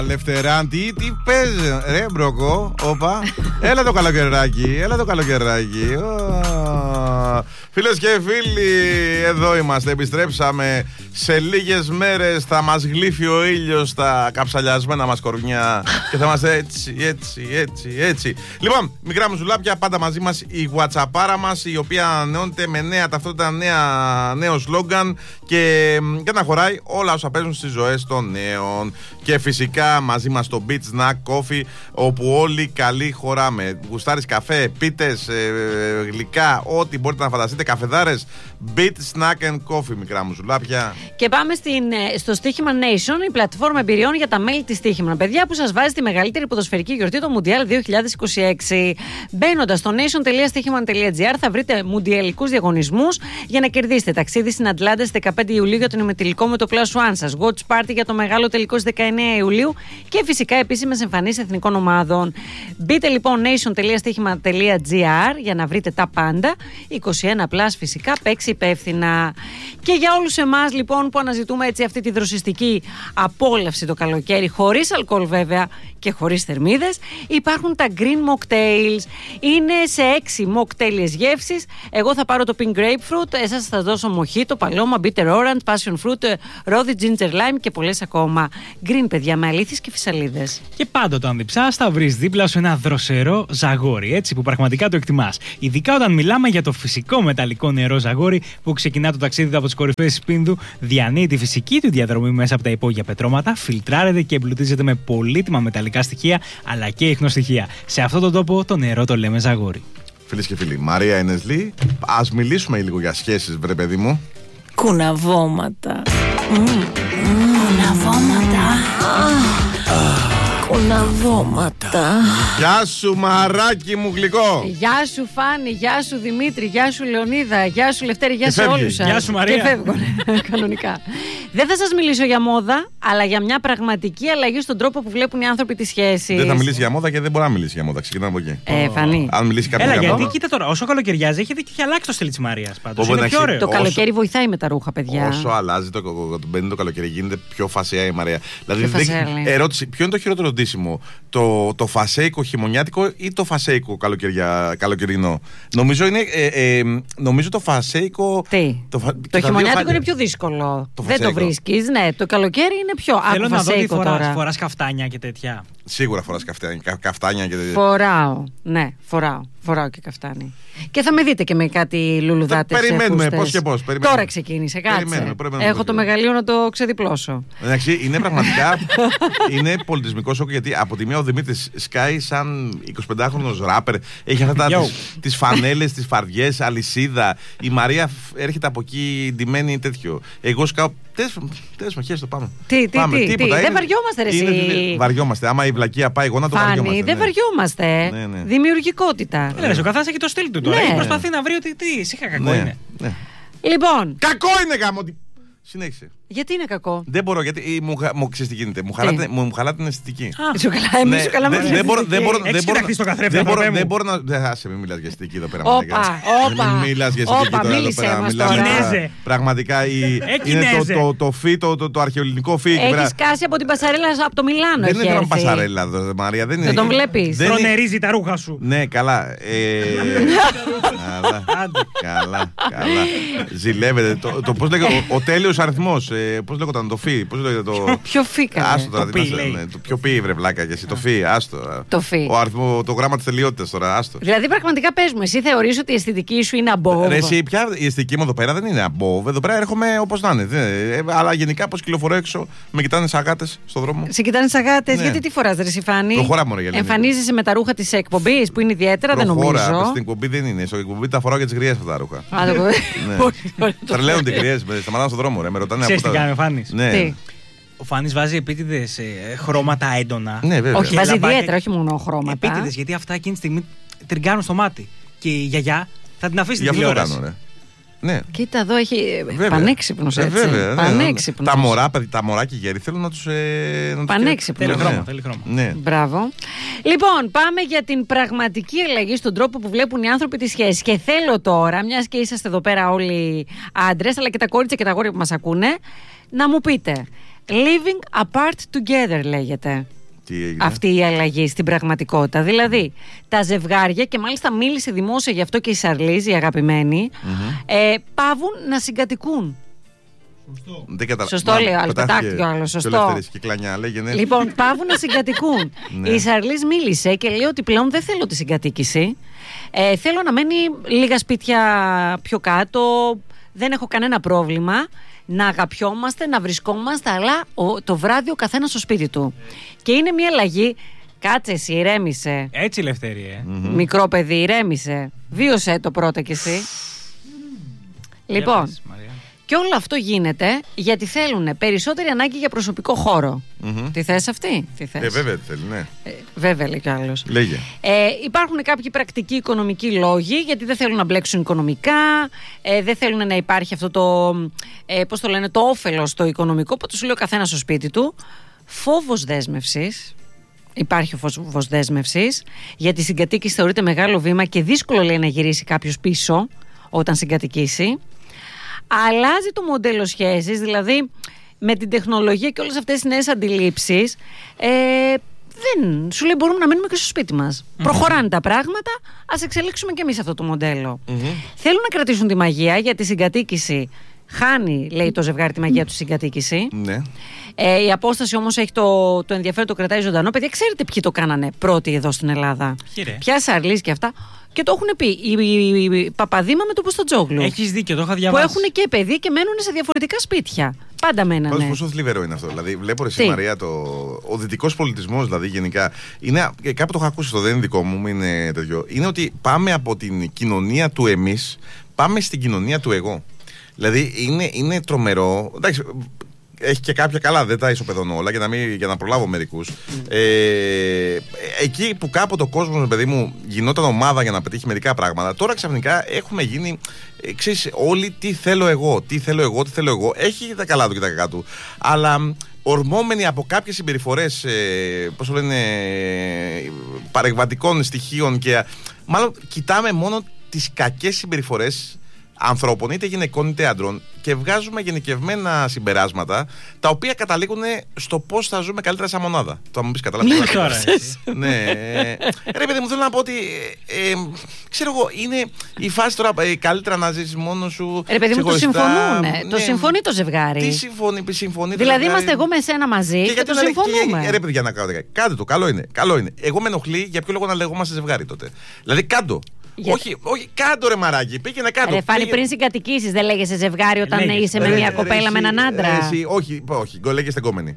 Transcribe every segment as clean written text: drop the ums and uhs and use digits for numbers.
Λευτεράντη, τι παίζει, ρε μπροκό, όπα. Έλα το καλοκαιράκι, έλα το καλοκαιράκι. Φίλες και φίλοι, εδώ είμαστε, επιστρέψαμε. Σε λίγες μέρες θα μας γλύφει ο ήλιος στα καψαλιασμένα μας κορμιά και θα είμαστε έτσι. Λοιπόν, μικρά μου ζουλάπια, πάντα μαζί μας η WhatsAppάρα μας, η οποία ανανεώνεται με νέα ταυτότητα, νέο σλόγγαν και να χωράει όλα όσα παίζουν στις ζωές των νέων. Και φυσικά μαζί μας το Beat Snack Coffee, όπου όλοι καλοί χωράμε. Γουστάρεις καφέ, πίτες, γλυκά, ό,τι μπορείτε να φανταστείτε, καφεδάρες. Beat Snack and Coffee, μικρά μου ζουλάπια. Και πάμε στο Στοίχημα Nation, η πλατφόρμα εμπειριών για τα μέλη της Στοίχημα, παιδιά, που σας βάζει τη μεγαλύτερη ποδοσφαιρική γιορτή, το Mundial 2026. Μπαίνοντας στο nation.stichiman.gr θα βρείτε μουντιαλικούς διαγωνισμούς για να κερδίσετε ταξίδι στην Ατλάντα στις 15 Ιουλίου για τον ημιτελικό με το Plus One σας, watch party για το μεγάλο τελικό στις 19 Ιουλίου και φυσικά επίσημες εμφανίσεις εθνικών ομάδων. Μπείτε λοιπόν nation.stichiman.gr για να βρείτε τα πάντα. 21+, φυσικά, παίξει υπεύθυνα. Και για όλους εμάς λοιπόν που αναζητούμε έτσι αυτή τη δροσιστική απόλαυση το καλοκαίρι, χωρίς αλκοόλ βέβαια και χωρίς θερμίδες, υπάρχουν τα Green Mocktails. Είναι σε 6 μοκτέλιες γεύσεις. Εγώ θα πάρω το Pink Grapefruit, εσάς θα δώσω Mojito, Paloma, Bitter Orange, Passion Fruit, Rosy Ginger Lime και πολλές ακόμα. Green, παιδιά, με αλήθειες και φυσαλίδες. Και πάντοτε αν διψάς θα βρεις δίπλα σου ένα δροσερό ζαγόρι, έτσι, που πραγματικά το εκτιμάς. Ειδικά όταν μιλάμε για το φυσικό μεταλλικό νερό ζαγόρι που ξεκινά το ταξίδι του από τις κορυφές της Πίνδου, διανύει τη φυσική του διαδρομή μέσα από τα υπόγεια πετρώματα, φιλτράρεται και εμπλουτίζεται με πολύτιμα μεταλλικά στοιχεία αλλά και ιχνοστοιχεία. Σε αυτόν τον τόπο το νερό το λέμε ζαγόρι. Φίλες και φίλοι, Μαρία Ενεσλή, ας μιλήσουμε λίγο για σχέσεις, βρε παιδί μου. Κουναβώματα. Κουναβώματα. Κουναβώματα. Γεια σου μαράκι μου γλυκό. Γεια σου Φάνη, γεια σου Δημήτρη, γεια σου Λεωνίδα, γεια σου Λευτέρη, γεια σε όλους σας. Γεια σου Μαρία. Και φεύγω, κανονικά. Δεν θα σας μιλήσω για μόδα, αλλά για μια πραγματική αλλαγή στον τρόπο που βλέπουν οι άνθρωποι τις σχέσεις. Δεν θα μιλήσει για μόδα και δεν μπορεί να μιλήσει για μόδα. Ξεκινάμε από εκεί. Φανή. Αν μιλήσει κάποιο για μόδα. γιατί κοίτα τώρα, όσο καλοκαιριάζει, έχει αλλάξει το στυλ της Μαρίας πάντως. Είναι πιο ωραίο. Το καλοκαίρι βοηθάει με τα ρούχα, παιδιά. Όσο αλλάζει το καλοκαίρι, γίνεται πιο φασιά η Μαρία. Δηλαδή, ερώτηση, ποιο είναι το χειρότερο ντύσιμο, το φασέικο χειμωνιάτικο ή το φασέικο καλοκαιρινό? Νομίζω το φασέικο. Τι? Το χειμωνιάτικο είναι πιο δύσκολο. Δεν το βρίσκεις. Ναι, το καλοκαίρι είναι πιο. Θέλω να δω τι φοράς καφτάνια και τέτοια. Σίγουρα φοράς καφτάνια και τέτοια. Φοράω. Ναι, φοράω και καφτάνι. Και θα με δείτε και με κάτι λουλουδάτες. Περιμένουμε πώς και πώς. Τώρα ξεκίνησε, κάτσε. Έχω το μεγαλείο να το ξεδιπλώσω. Εντάξει, είναι πραγματικά είναι πολιτισμικό σοκ, γιατί από τη μία ο Δημήτρης σκάει σαν 25χρονος ράπερ. Έχει αυτά τις φανέλες, τις φαρδιές, αλυσίδα. Η Μαρία έρχεται από εκεί ντυμένη τέτοιο. Εγώ σκάω. Τέλος, χέρι το πάμε. Τι, δεν βαριόμαστε, ρε εσύ. Βαριόμαστε. Άμα η βλακεία πάει, εγώ να το βαριόμαστε. Φάνη, δεν βαριόμαστε. Δημιουργικότητα. Ο καθένας έχει το στυλ του τώρα. Προσπαθεί να βρει ότι τι, σίχα κακό είναι. Λοιπόν. Κακό είναι γάμο. Συνέχισε. Γιατί είναι κακό? Δεν μπορώ, γιατί μου ξέρεις τι γίνεται. Μου χαλά την αισθητική. Εμείς σου καλάμε την αισθητική. Δεν μπορώ να. Άσε, μην μιλάς για αισθητική εδώ πέρα. Όπα. Μην μιλάς για αισθητική τώρα εδώ πέρα. Πραγματικά είναι το φι, το αρχαιοελληνικό φι. Έχεις κάσει από την πασαρέλα από το Μιλάνο. Δεν είναι πασαρέλα εδώ, Μαρία. Δεν τον βλέπεις? Τρονερίζει τα ρούχα σου. Ναι, καλά. Καλά. Ζηλεύεται. Το πώς λέγεται ο τέλειος αριθμός. Πώς λέγονταν το φι? Ποιο φι κάνει? Το πιο πι, βρε βλάκα, και εσύ το φι, άστο. Το φι. Το γράμμα της τελειότητας τώρα, άστο. Δηλαδή πραγματικά πες μου, εσύ θεωρείς ότι η αισθητική σου είναι above? Ρε εσύ, πια η αισθητική μου εδώ πέρα δεν είναι above. Εδώ πέρα έρχομαι όπως να είναι. Αλλά γενικά πως κυκλοφορώ έξω, με κοιτάνε σαγάτες στον δρόμο. Σε κοιτάνε σαγάτες, γιατί τι φοράς, ρε εσύ Φάνη? Προχώρα, μωρέ, για εμφανίζεσαι με τα ρούχα της εκπομπής που είναι ιδιαίτερα, δεν νομίζω. Στην εκπομπή δεν είναι. Στην εκπομπή τα φοράω για τις γριές αυτά τα ρούχα. Τρελαίνονται οι γριές, σταματάνε στον δρόμο, με ρωτάνε από τα. Ναι. Ο Φάνης βάζει επίτηδες χρώματα έντονα. Ναι, βέβαια. Όχι, βάζει ιδιαίτερα, όχι μόνο χρώματα. Επίτηδες, γιατί αυτά εκείνη τη στιγμή τριγκάρουν στο μάτι. Και η γιαγιά θα την αφήσει την τηλεόραση. Γι' αυτό το κάνω, ναι. Κοίτα εδώ, έχει πανέξυπνος έτσι. Βέβαια, πανέξυπνος. Τα μωρά και οι γέροι θέλουν να τους. Πανέξυπνος. Θέλει χρώμα. Ναι. Μπράβο. Λοιπόν, πάμε για την πραγματική αλλαγή στον τρόπο που βλέπουν οι άνθρωποι τις σχέσεις. Και θέλω τώρα, μιας και είσαστε εδώ πέρα όλοι άντρες, αλλά και τα κορίτσια και τα αγόρια που μας ακούνε, να μου πείτε. Living apart together λέγεται. έγινε? Αυτή η αλλαγή στην πραγματικότητα. Δηλαδή, τα ζευγάρια, και μάλιστα μίλησε δημόσια γι' αυτό και η Σαρλίζ, η αγαπημένη, παύουν να συγκατοικούν. Σωστό λέει ο άλλος, πετάχτηκε ο άλλος, σωστό. Λοιπόν, παύουν να συγκατοικούν. Η Σαρλίζ μίλησε και λέει ότι πλέον δεν θέλω τη συγκατοίκηση. Θέλω να μένει λίγα σπίτια πιο κάτω, δεν έχω κανένα πρόβλημα. Να αγαπιόμαστε, να βρισκόμαστε, αλλά το βράδυ ο καθένας στο σπίτι του. Και είναι μια αλλαγή. Κάτσε εσύ, ηρέμησε. Έτσι, Ελευθερία. Μικρό παιδί, ηρέμησε. Βίωσε το πρώτα κι εσύ. Λοιπόν, και όλο αυτό γίνεται γιατί θέλουν περισσότερη ανάγκη για προσωπικό χώρο. Τη θες αυτή? Τη θες? Βέβαια θέλει, ναι. Βέβαια λέει κι άλλος. Λέγε. Υπάρχουν κάποιοι πρακτικοί οικονομικοί λόγοι, γιατί δεν θέλουν να μπλέξουν οικονομικά, δεν θέλουν να υπάρχει αυτό το, πώς το λένε, το όφελος το οικονομικό, που τους λέει ο καθένας στο σπίτι του. Φόβος δέσμευσης. Υπάρχει ο φόβος δέσμευσης, γιατί η συγκατοίκηση θεωρείται μεγάλο βήμα και δύσκολο λέει να γυρίσει κάποιος πίσω όταν συγκατοικήσει. Αλλάζει το μοντέλο σχέσης, δηλαδή με την τεχνολογία και όλες αυτές τις νέες αντιλήψεις, δεν σου λέει μπορούμε να μένουμε και στο σπίτι μας. Προχωράνε τα πράγματα, ας εξελίξουμε και εμείς αυτό το μοντέλο. Θέλουν να κρατήσουν τη μαγεία, γιατί η συγκατοίκηση χάνει, λέει το ζευγάρι, τη μαγεία του συγκατοίκηση. Ναι. Η απόσταση όμως έχει το ενδιαφέρον, το κρατάει ζωντανό. Παιδιά, ξέρετε ποιοι το κάνανε πρώτοι εδώ στην Ελλάδα? Ποια Σαρλίζ και αυτά. Και το έχουν πει η Παπαδήμα με το Ποστατζόγλου. Έχεις δίκιο, το είχα διαβάσει. Που έχουν και παιδί και μένουν σε διαφορετικά σπίτια. Πάντα μένανε. Πόσο θλιβερό είναι αυτό? Δηλαδή, βλέπω εσύ, Μαρία, ο δυτικός πολιτισμός, δηλαδή γενικά. Είναι, κάπου το έχω ακούσει, αυτό δεν είναι δικό μου, είναι τέτοιο. Είναι ότι πάμε από την κοινωνία του εμείς, πάμε στην κοινωνία του εγώ. Δηλαδή, είναι τρομερό. Εντάξει, έχει και κάποια καλά, δεν τα ισοπεδώνω όλα για να προλάβω μερικούς. Εκεί που κάποτε ο κόσμος, παιδί μου, γινόταν ομάδα για να πετύχει μερικά πράγματα, τώρα ξαφνικά έχουμε γίνει, ξέρεις, όλοι τι θέλω εγώ. Έχει τα καλά του και τα κακά του. Αλλά ορμόμενοι από κάποιες συμπεριφορές, πώς το λένε, παρεμβατικών στοιχείων και μάλλον κοιτάμε μόνο τις κακές συμπεριφορές ανθρώπων, είτε γυναικών είτε άντρων, και βγάζουμε γενικευμένα συμπεράσματα τα οποία καταλήγουν στο πώς θα ζούμε καλύτερα σαν μονάδα. Το μου πεις καταλάβεις. Ναι. Ρε παιδί μου, θέλω να πω ότι ξέρω εγώ, είναι η φάση τώρα καλύτερα να ζήσεις μόνος σου. Ρε παιδί μου, το συμφωνούν. Το συμφωνεί το ζευγάρι. Τι συμφωνεί? Δηλαδή είμαστε εγώ με σένα μαζί και το συμφωνούμε. Ρε παιδιά, να κάνετε. Κάντε το, καλό είναι. Εγώ με ενοχλεί, για ποιο λόγο να λεγόμαστε ζευγάρι τότε? Δηλαδή κάντο. Όχι, κάντο ρε μαράκι, πήγαινε κάτω. Ρε Φάνη, πριν συγκατοικήσεις δεν λέγεσαι ζευγάρι όταν είσαι με μια κοπέλα με έναν άντρα? Όχι, λέγεσαι γκόμενη.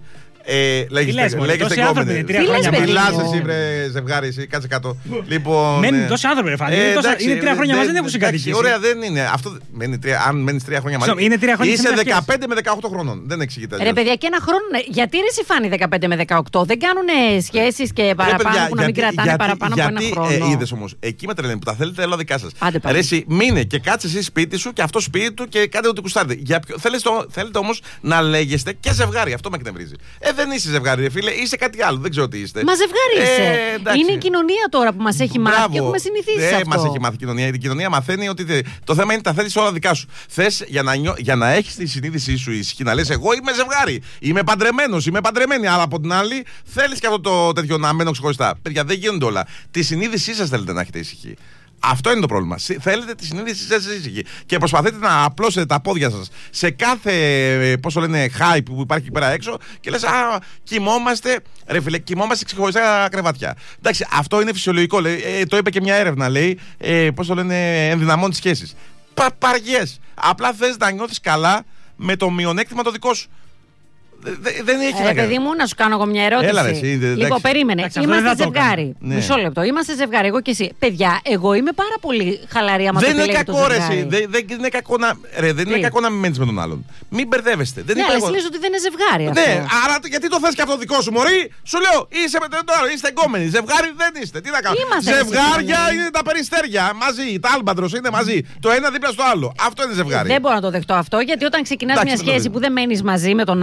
Λέγεσαι γκόμενη. Μιλάς εσύ βρε ζευγάρι, εσύ κάτσε κάτω. Μένουν τόσοι άνθρωποι ρε Φάνη, είναι 3 χρόνια μαζί, δεν έχουν συγκατοικήσει. Ωραία, δεν είναι. Αν μένεις 3 χρόνια μαζί, είσαι 15 με 18 χρονών. Δεν εξηγείται. Ρε παιδιά, και ένα χρόνο. Γιατί ρε εσύ Φάνη 15 με 18? Δεν κάνουν σχέσεις και παραπάνω που να μην κρατάνε παραπάνω από ένα χρόνο? Είδες όμως, εκεί με τρελαίνει που τα θέλετε, όλα δικά σας. Ρε εσύ, μείνε και κάτσε εσύ σπίτι σου και αυτό σπίτι του και κάντε ό,τι κουστάρετε. Θέλετε όμως να λέγεστε και ζευγάρι, αυτό με εκνευρίζει. Δεν είσαι ζευγάρι, ρε φίλε, είσαι κάτι άλλο, δεν ξέρω τι είστε. Μα ζευγάρι είσαι. Είναι η κοινωνία τώρα που μας έχει μάθει και έχουμε συνηθίσει σε αυτό. Δεν μας έχει μάθει η κοινωνία. Η κοινωνία μαθαίνει ότι το θέμα είναι τα θέλεις όλα δικά σου. Θες για να έχεις τη συνείδησή σου ήσυχη, να λες εγώ είμαι ζευγάρι, είμαι παντρεμένος, είμαι παντρεμένη. Αλλά από την άλλη θέλεις και αυτό το τέτοιο να μένω ξεχωριστά. Παιδιά, δεν γίνονται όλα. Τη συνείδησή σας θέλετε να έχετε ήσυχη. Αυτό είναι το πρόβλημα. Θέλετε τη συνείδησή σας ήσυχη και προσπαθείτε να απλώσετε τα πόδια σας σε κάθε, πώς το λένε, hype που υπάρχει εκεί πέρα έξω και λες, κοιμόμαστε, ρε φίλε, κοιμόμαστε ξεχωριστά κρεβάτια. Εντάξει, αυτό είναι φυσιολογικό. Το είπε και μια έρευνα, λέει, πώς το λένε, ενδυναμώνει τις σχέσεις. Παργιές. Απλά θες να νιώθεις καλά με το μειονέκτημα το δικό σου. Δεν έχει να κάνει. Παιδί μου, να σου κάνω εγώ μια ερώτηση. Έλα, εσύ, λοιπόν, περίμενε. Είμαστε ζευγάρι. Ναι. Μισό λεπτό. Είμαστε ζευγάρι, εγώ και εσύ. Παιδιά, εγώ είμαι πάρα πολύ χαλαρή άμα δεν το είναι κακό, ρε, εσύ. Δεν είναι κακό να μην μένεις με τον άλλον. Μην μπερδεύεστε. Ναι, αλλά εσύ λες ότι δεν είναι ζευγάρι αυτό. Ναι, άρα γιατί το θες και αυτό δικό σου, μωρή? Σου λέω, είστε εγκόμενοι. Ζευγάρι δεν είστε. Τι να κάνω. Ζευγάρια είναι τα περιστέρια μαζί. Τα άλμπαντρος είναι μαζί. Το ένα δίπλα στο άλλο. Αυτό είναι ζευγάρι. Δεν μπορώ να το δεχτώ αυτό, γιατί όταν ξεκινάς μια σχέση που δεν μένεις μαζί με τον άλλον,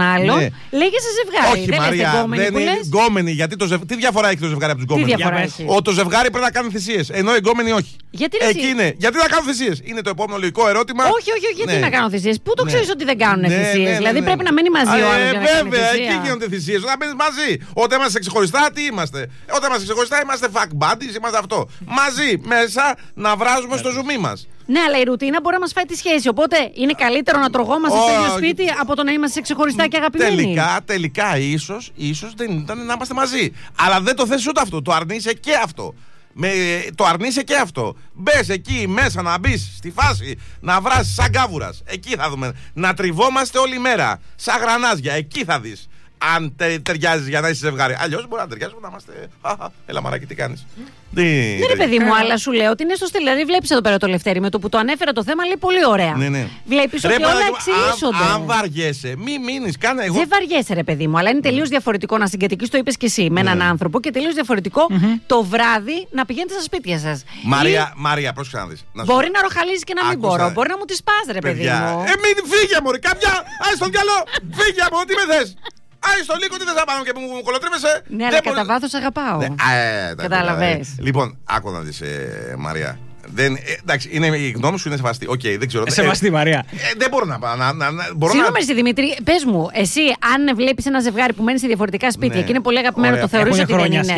Λέγεσαι ζευγάρι. Όχι, δεν Μαρία, δεν είναι γκόμενη. Γιατί τι διαφορά έχει το ζευγάρι από του γκόμενου? Το ζευγάρι πρέπει να κάνει θυσίες. Ενώ οι γκόμενοι όχι. Γιατί Γιατί να κάνουν θυσίες? Είναι το επόμενο λογικό ερώτημα. Όχι, γιατί να κάνουν θυσίες? Πού το ξέρεις ότι δεν κάνουν θυσίες? Δηλαδή πρέπει να μένει μαζί ο άλλος. Βέβαια, εκεί γίνονται θυσίες. Όταν μένεις μαζί. Όταν είμαστε ξεχωριστά, τι είμαστε? Όταν είμαστε ξεχωριστά, είμαστε fuck buddies, είμαστε αυτό. Μαζί, μέσα, να βράζουμε στο ζουμί μας. Ναι, αλλά η ρουτίνα μπορεί να μας φάει τη σχέση. Οπότε είναι καλύτερο να τρογόμαστε στο ίδιο σπίτι από το να είμαστε ξεχωριστά και αγαπημένοι. Τελικά, ίσως δεν ήταν να είμαστε μαζί. Αλλά δεν το θες ούτε αυτό. Το αρνείσαι και αυτό. Το αρνείσαι και αυτό. Μπες εκεί μέσα να μπεις στη φάση, να βράσεις σαν κάβουρας. Εκεί θα δούμε. Να τριβόμαστε όλη μέρα. Σαν γρανάζια. Εκεί θα δεις αν ταιριάζει για να είσαι ζευγάρι. Αλλιώς μπορεί να ταιριάζουμε να είμαστε. Έλα μαράκι, τι κάνεις? Ναι, ρε παιδί μου, αλλά σου λέω ότι είναι στο στυλ. Δηλαδή, βλέπεις εδώ πέρα το Λευτέρη με το που το ανέφερα το θέμα, λέει πολύ ωραία. Ναι. Βλέπεις ότι όλα εξελίσσονται. Αν βαριέσαι, μη μείνεις. Δεν βαριέσαι, ρε παιδί μου, αλλά είναι τελείως διαφορετικό να συγκατοικείς, το είπες και εσύ, με έναν άνθρωπο και τελείως διαφορετικό το βράδυ να πηγαίνετε στα σπίτια σας. Μαρία, πρόσεξε να δεις. Μπορεί να ροχαλίζεις και να μην μπορώ. Μπορεί να μου τη σπάς, ρε παιδί μου. Μην φύγε, μωρή, κάποια. Άι στον διάλο, φύγε από τι με θες. Άι στο λίγο, τι δεν θα πάνω και μου κολοτρίβεσαι. Ναι, αλλά κατά βάθος αγαπάω. Κατάλαβες. Λοιπόν, άκου να δεις, Μαρία. Εντάξει, η γνώμη σου είναι σεβαστή. Οκ, δεν ξέρω. Σεβαστή, Μαρία. Δεν μπορώ να. Συγγνώμη, εσύ Δημήτρη, πες μου, εσύ αν βλέπεις ένα ζευγάρι που μένει σε διαφορετικά σπίτια και είναι πολύ αγαπημένο, το θεωρείς ότι δεν είναι?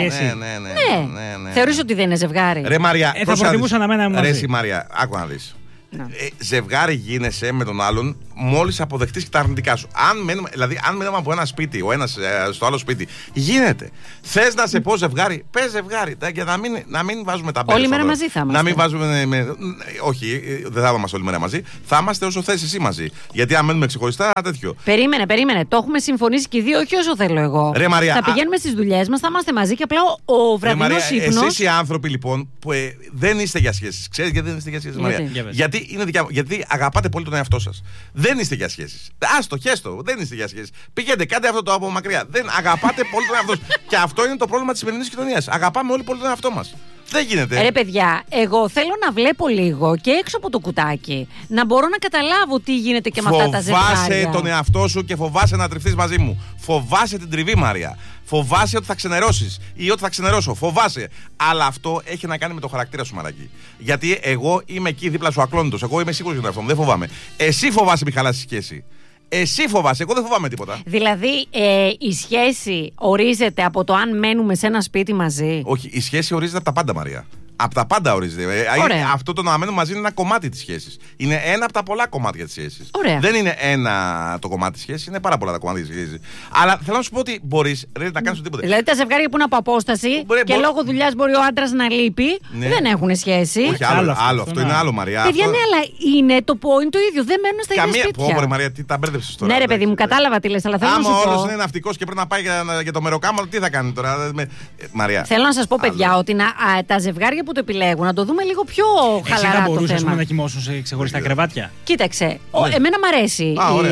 Ναι. Θεωρείς ότι δεν είναι ζευγάρι? Ρε Μαρία, θα προτιμούσα να μένω μαζί. Ρε Μαρία, άκου να δεις. Ζευγάρι γίνεσαι με τον άλλον μόλις αποδεχτείς και τα αρνητικά σου. Αν μένουμε από ένα σπίτι, ο ένας στο άλλο σπίτι, γίνεται. Θες να σε πω ζευγάρι, πες ζευγάρι. Για να μην βάζουμε τα μπέλα. Όλη μέρα μαζί θα είμαστε. Να μην βάζουμε. Όχι, δεν θα είμαστε όλη μέρα μαζί. Θα είμαστε όσο θες εσύ μαζί. Γιατί αν μένουμε ξεχωριστά, τέτοιο. Περίμενε. Το έχουμε συμφωνήσει και οι δύο, όχι όσο θέλω εγώ. Ρε Μαρία, θα πηγαίνουμε στις δουλειές μας, θα είμαστε μαζί και απλά ο βραδινός ύπνος. Εσείς οι άνθρωποι λοιπόν που δεν είστε για σχέσεις. Ξέρεις γιατί δεν είστε για σχέσεις, Μαρία? Γιατί αγαπάτε πολύ τον εαυτό σας. Δεν είστε για σχέσεις. Άστο, χέστο, δεν είστε για σχέσεις. Πηγαίνετε, κάντε αυτό το από μακριά. Δεν αγαπάτε πολύ τον εαυτό σας. Και αυτό είναι το πρόβλημα της σημερινής κοινωνίας. Αγαπάμε όλοι πολύ τον εαυτό μας. Δεν γίνεται. Ρε παιδιά, εγώ θέλω να βλέπω λίγο και έξω από το κουτάκι. Να μπορώ να καταλάβω τι γίνεται και με αυτά τα ζευγάρια. Φοβάσαι τον εαυτό σου και φοβάσαι να τριφθείς μαζί μου. Φοβάσαι την τριβή, Μαρία. Φοβάσαι ότι θα ξενερώσεις ή ότι θα ξενερώσω. Φοβάσαι. Αλλά αυτό έχει να κάνει με το χαρακτήρα σου, μαράκι. Γιατί εγώ είμαι εκεί δίπλα σου ακλόνητος. Εγώ είμαι σίγουρος για τον εαυτό μου. Δεν φοβάμαι. Εσύ φοβάσαι μη χαλάσει σχέση. Εσύ φοβάσαι, εγώ δεν φοβάμαι τίποτα. Δηλαδή, η σχέση ορίζεται από το αν μένουμε σε ένα σπίτι μαζί. Όχι, η σχέση ορίζεται από τα πάντα, Μαρία. Από τα πάντα ορίζεται. Αυτό το να μένουμε μαζί είναι ένα κομμάτι της σχέσης. Είναι ένα από τα πολλά κομμάτια της σχέσης. Δεν είναι ένα το κομμάτι της σχέσης, είναι πάρα πολλά τα κομμάτια της σχέσης. Αλλά θέλω να σου πω ότι μπορείς να κάνεις οτιδήποτε. Δηλαδή, τα ζευγάρια που είναι από απόσταση και λόγω δουλειάς μπορεί ο άντρας να λείπει, δεν έχουν σχέση. Όχι, άλλο αυτό είναι άλλο, Μαρία. Παιδιά, ναι, αλλά είναι το point το ίδιο. Δεν μένουν στα ίδια σπίτια. Πω, Μαρία, τι τα μπέρδεψες τώρα. Ναι, ρε παιδί μου, κατάλαβα τι λες, αλλά θέλω να σου πω. Άμα όλος είναι ναυτικός και πρέπει να πάει για το μεροκάματο, τι θα κάνει τώρα, Μαρία. Θέλω να σας πω, παιδιά, ότι τα ζευγάρια που το επιλέγουν να το δούμε λίγο πιο χαλαρά. Εσύ θα το μπορούσες θέμα. Να κοιμώσουν σε ξεχωριστά κρεβάτια? Κοίταξε, εμένα μ' αρέσει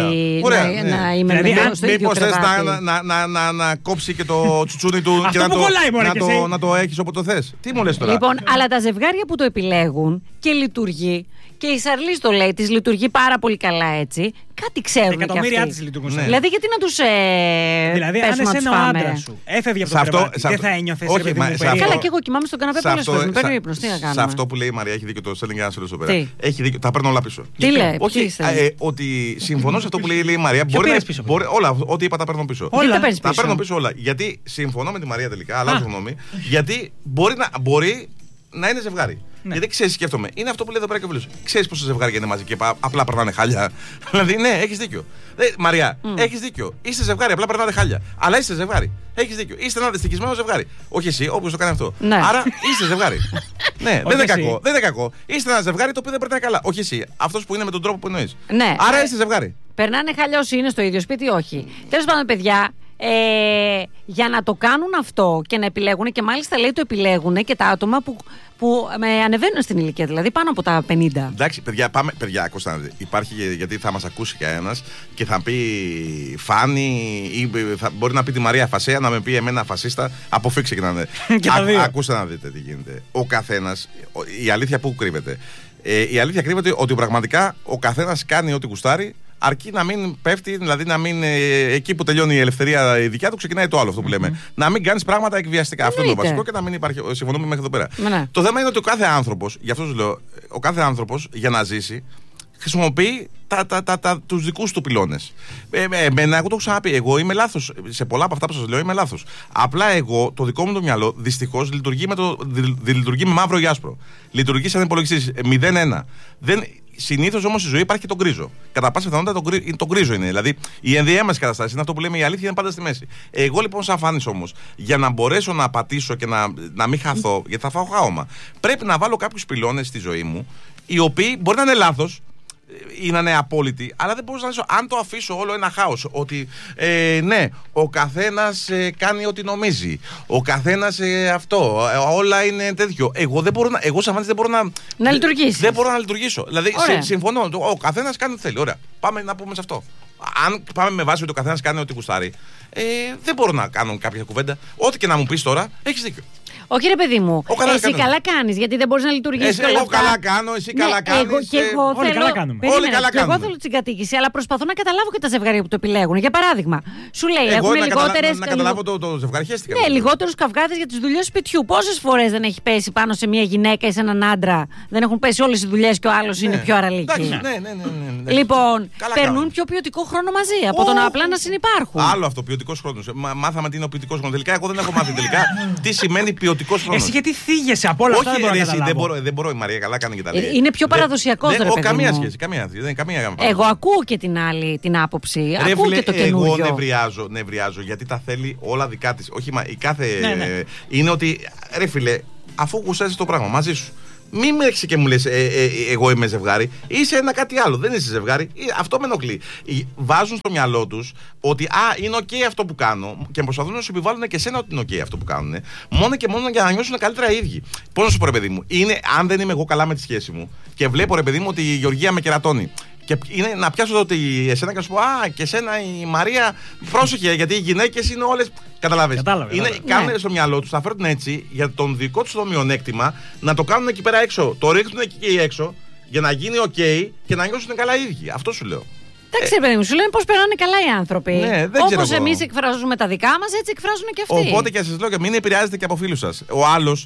να είμαι στο ίδιο μήπως θες κρεβάτι. να κόψει και το τσουτσούνι του και να το έχεις όποτε θες? Τι μου λες τώρα? Λοιπόν, αλλά τα ζευγάρια που το επιλέγουν και λειτουργεί, και η Σαρλής το λέει, της λειτουργεί πάρα πολύ καλά έτσι. Κάτι ξέρουν και εκατομμύρια της λειτουργούν. Ναι. Δηλαδή, γιατί να τους δηλαδή, αν εσένα ο άντρας σου έφευγε από το κρεβάτι, δεν θα ένιωθες? Καλά, και εγώ κοιμάμαι στον καναπέ πολλές φορές. Με παίρνει ύπνος. Τι να κάνουμε? Σε αυτό που λέει η Μαρία, έχει δίκιο, το στέλνει και ένα φίλο εδώ πέρα. Έχει δίκιο, τα παίρνω όλα πίσω. Τι λέει? Όχι, ότι συμφωνώ σε αυτό που λέει η Μαρία. Όλα, ό,τι είπα τα παίρνω πίσω. Τα παίρνω πίσω όλα. Γιατί συμφωνώ με τη Μαρία τελικά, αλλάζω γνώμη. Γιατί μπορεί να είναι ζευγάρι. Ναι. Γιατί ξέρεις, σκέφτομαι, είναι αυτό που λέει εδώ πέρα και ο φίλος. Ξέρεις πόσα ζευγάρια είναι μαζί και απλά περνάνε χάλια? Δηλαδή, ναι, έχεις δίκιο. Μαρία, έχεις δίκιο. Είστε ζευγάρι, απλά περνάνε χάλια. Αλλά είστε ζευγάρι. Έχεις δίκιο. Είστε ένα δυστυχισμένο ζευγάρι. Όχι εσύ, όποιος το κάνει αυτό. Ναι. Άρα είστε ζευγάρι. Ναι, δεν είναι κακό. Είστε ένα ζευγάρι το οποίο δεν περνάει καλά. Όχι εσύ, αυτός που είναι με τον τρόπο που εννοείς. Ναι. Άρα είστε ζευγάρι. Περνάνε χάλια όσοι είναι στο ίδιο σπίτι, όχι. Τέλος πάντων, παιδιά. Για να το κάνουν αυτό και να επιλέγουν, και μάλιστα λέει το επιλέγουν και τα άτομα που ανεβαίνουν στην ηλικία, δηλαδή πάνω από τα 50. Εντάξει, παιδιά, ακούστε, υπάρχει, γιατί θα μας ακούσει κανένας και θα πει Φάνη, ή μπορεί να πει τη Μαρία Φασέα, να με πει εμένα φασίστα. Αποφύξε και να δείτε. Ακούστε να δείτε τι γίνεται. Ο καθένας, η αλήθεια που κρύβεται. Η αλήθεια κρύβεται ότι πραγματικά ο καθένας κάνει ό,τι γουστάρει, Αρκεί να μην πέφτει, δηλαδή να μην εκεί που τελειώνει η ελευθερία η δικιά του, ξεκινάει το άλλο αυτό που λέμε. Να μην κάνεις πράγματα εκβιαστικά. Αυτό είναι το βασικό και να μην υπάρχει. Συμφωνούμε μέχρι εδώ πέρα. Ναι. Το θέμα είναι ότι ο κάθε άνθρωπος, γι' αυτό σου λέω, ο κάθε άνθρωπος για να ζήσει χρησιμοποιεί τους δικούς του πυλώνες. Εμένα, εγώ το έχω ξαναπεί. Εγώ είμαι λάθος. Σε πολλά από αυτά που σας λέω είμαι λάθος. Απλά εγώ, το δικό μου το μυαλό, δυστυχώς λειτουργεί με μαύρο ή άσπρο. Λειτουργεί σαν υπολογιστής 0-1. Συνήθως όμως στη ζωή υπάρχει και το γκρίζο. Κατά πάσα πιθανότητα το γκρίζο είναι. Δηλαδή η ενδιάμεση κατάσταση είναι αυτό που λέμε, η αλήθεια είναι πάντα στη μέση. Εγώ λοιπόν, σαν φάνης όμως, για να μπορέσω να πατήσω και να μην χαθώ, γιατί θα φάω χάωμα, πρέπει να βάλω κάποιους πυλώνες στη ζωή μου, οι οποίοι μπορεί να είναι λάθος ή να είναι απόλυτοι, αλλά δεν μπορώ να ζήσω. Αν το αφήσω όλο ένα χάος, ότι ναι, ο καθένας κάνει ό,τι νομίζει, ο καθένας αυτό, όλα είναι τέτοιο. Εγώ σαν φάνης δεν μπορώ να λειτουργήσεις. Δεν μπορώ να λειτουργήσω. Δηλαδή, συμφωνώ, ο καθένας κάνει ό,τι θέλει. Ωραία, πάμε να πούμε σε αυτό. Αν πάμε με βάση ότι ο καθένας κάνει ό,τι γουστάρει, δεν μπορώ να κάνω κάποια κουβέντα. Ό,τι και να μου πεις τώρα, έχεις δίκιο. Όχι, ρε παιδί μου. Εσύ καλά κάνεις, γιατί δεν μπορείς να λειτουργήσεις. Εγώ καλά κάνω, εσύ καλά κάνεις. Όλοι καλά κάνουμε. Όλοι καλά κάνουμε. Εγώ θέλω την κατοίκηση, αλλά προσπαθώ να καταλάβω και τα ζευγάρια που το επιλέγουν. Για παράδειγμα, σου λέει έχουν λιγότερες. Να καταλάβω το ζευγάρι, χέστηκα. Ναι, λιγότερους καυγάδες για τις δουλειές σπιτιού. Πόσες φορές δεν έχει πέσει πάνω σε μια γυναίκα ή σε έναν άντρα, δεν έχουν πέσει όλες οι δουλειές και ο άλλος είναι πιο αραλίκη. Ναι. Λοιπόν, περνούν πιο ποιοτικό χρόνο μαζί από το να απλά να συνυπάρχουν. Άλλο αυτό, ποιοτικός χρόνος. Μάθαμε τι είναι ο ποιοτικός χρόνος. Τελικά, εγώ δεν έχω μάθει τελικά τι σημαίνει ποιοτικός χρόνος. Εσύ γιατί θίγεσαι από όλα αυτά. Δεν μπορώ, η Μαρία καλά κάνει και τα λέει. Είναι πιο παραδοσιακός, ρε παιδί μου. Καμία σχέση. Εγώ ακούω και την άλλη την άποψη. Ακούω και το καινούριο. Εγώ νευριάζω γιατί τα θέλει όλα δικά της. Όχι, η κάθε. Είναι ότι, ρε φίλε, αφού γουστάζεις το πράγμα μαζί σου, μην με έρχεσαι και μου λες εγώ είμαι ζευγάρι. Είσαι ένα κάτι άλλο. Δεν είσαι ζευγάρι. Αυτό με ενοχλεί. Βάζουν στο μυαλό τους ότι είναι ok αυτό που κάνω και προσπαθούν να σου επιβάλλουν και εσένα ότι είναι ok αυτό που κάνουν. Μόνο και μόνο για να νιώσουν καλύτερα οι ίδιοι. Πώς να σου πω, ρε παιδί μου, αν δεν είμαι εγώ καλά με τη σχέση μου και βλέπω, ρε παιδί μου, ότι η Γεωργία με κερατώνει. Και είναι να πιάσω ότι εσένα και να σου πω, και εσένα η Μαρία, πρόσεχε, γιατί οι γυναίκες είναι όλες. Καταλάβες. Κάνουν στο μυαλό τους, θα φέρουν έτσι για τον δικό τους το μειονέκτημα να το κάνουν εκεί πέρα έξω. Το ρίχνουν εκεί έξω για να γίνει ok και να νιώσουν καλά οι ίδιοι. Αυτό σου λέω. Εντάξει, παιδί μου, σου λένε πώς περνάνε καλά οι άνθρωποι. Ναι, όπως εμείς εκφράζουμε τα δικά μας, έτσι εκφράζουν και αυτοί. Οπότε και σας λέω και μην επηρεάζετε και από φίλους σας. Ο άλλος,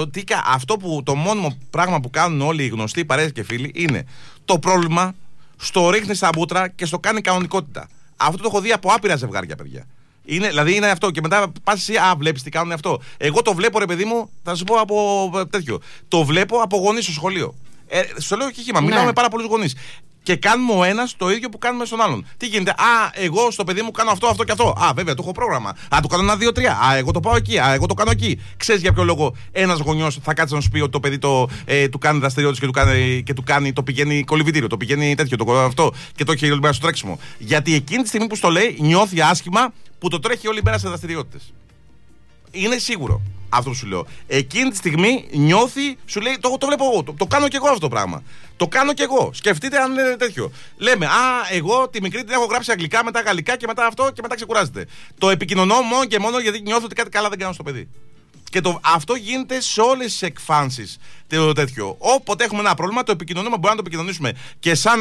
το μόνιμο πράγμα που κάνουν όλοι οι γνωστοί παρέες και φίλοι είναι το πρόβλημα. Στο ρίχνει στα μπούτρα και στο κάνει κανονικότητα. Αυτό το έχω δει από άπειρα ζευγάρια, παιδιά. Δηλαδή είναι αυτό. Και μετά πας εσύ, βλέπεις τι κάνουν αυτό. Εγώ το βλέπω, ρε παιδί μου, θα σου πω από τέτοιο. Το βλέπω από γονείς στο σχολείο. Στο λέω και χήμα, μιλάω με πάρα πολλούς γονείς. Και κάνουμε ο ένας το ίδιο που κάνουμε στον άλλον. Τι γίνεται, εγώ στο παιδί μου κάνω αυτό και αυτό. Βέβαια, το έχω πρόγραμμα. Το κάνω 1, 2, 3. Εγώ το πάω εκεί. Εγώ το κάνω εκεί. Ξέρεις για ποιο λόγο ένας γονιός θα κάτσει να σου πει ότι το παιδί του κάνει δραστηριότητες και του κάνει, το πηγαίνει κολυβητήριο, το πηγαίνει τέτοιο, το αυτό και το έχει όλη μέρα στο τρέξιμο. Γιατί εκείνη τη στιγμή που στο λέει, νιώθει άσχημα που το τρέχει όλη μέρα σε δραστηριότητες. Είναι σίγουρο. Αυτό που σου λέω. Εκείνη τη στιγμή νιώθει, σου λέει, το βλέπω εγώ. Το κάνω κι εγώ αυτό το πράγμα. Το κάνω κι εγώ. Σκεφτείτε αν είναι τέτοιο. Λέμε, εγώ τη μικρή την έχω γράψει αγγλικά, μετά γαλλικά και μετά αυτό και μετά ξεκουράζεται. Το επικοινωνώ μόνο και μόνο γιατί νιώθω ότι κάτι καλά δεν κάνω στο παιδί. Και αυτό γίνεται σε όλες τις εκφάνσεις. Τέτοιο. Όποτε έχουμε ένα πρόβλημα, το επικοινωνούμε, μπορούμε να το επικοινωνήσουμε και σαν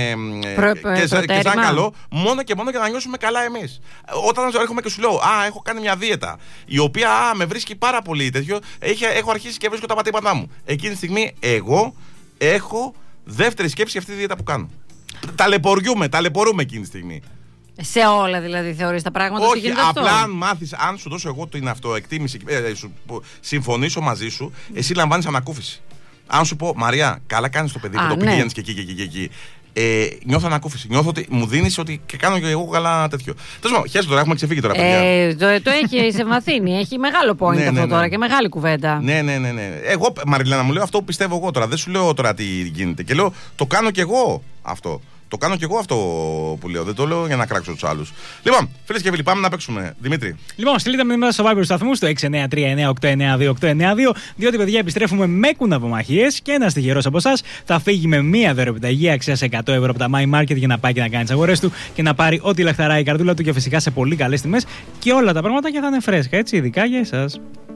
καλό, μόνο και μόνο για να νιώσουμε καλά εμείς. Όταν έρχομαι και σου λέω, έχω κάνει μια δίαιτα, η οποία με βρίσκει πάρα πολύ τέτοιο, έχω αρχίσει και βρίσκω τα πατήματά μου. Εκείνη τη στιγμή, εγώ έχω δεύτερη σκέψη για αυτή τη δίαιτα που κάνω. Ταλαιπωρούμε εκείνη τη στιγμή. Σε όλα δηλαδή θεωρείς τα πράγματα ότι γίνεται αυτό. Απλά αν μάθεις, αν σου δώσω εγώ την αυτοεκτίμηση, συμφωνήσω μαζί σου, εσύ λαμβάνεις ανακούφιση. Αν σου πω, Μαρία, καλά κάνεις το παιδί που το πηγαίνεις και εκεί. Νιώθω ανακούφιση. Νιώθω ότι μου δίνεις ότι και κάνω και εγώ καλά τέτοιο. Τέλος πάντων, χαίρεσαι τώρα, έχουμε ξεφύγει τώρα, παιδιά. Το έχει σε βαθύνει. Έχει μεγάλο point αυτό τώρα και μεγάλη κουβέντα. Ναι. Εγώ, Μαριλένα, μου λέω αυτό που πιστεύω εγώ τώρα. Δεν σου λέω τώρα τι γίνεται. Και λέω, το κάνω κι εγώ αυτό. Το κάνω κι εγώ αυτό που λέω. Δεν το λέω για να κράξω τους άλλους. Λοιπόν, φίλες και φίλοι, πάμε να παίξουμε. Δημήτρη. Λοιπόν, στείλτε μηνύματα στο Viber του σταθμού στο 693-989-892-892. Διότι, παιδιά, επιστρέφουμε με κουναβομαχίες και ένας τυχερός από εσάς θα φύγει με μία δωρεοπιταγή αξίας 100 ευρώ από τα My Market για να πάει και να κάνει τις αγορές του και να πάρει ό,τι λαχταράει η καρδούλα του και φυσικά σε πολύ καλές τιμές. Και όλα τα πράγματα και θα είναι φρέσκα, έτσι, ειδικά για εσάς.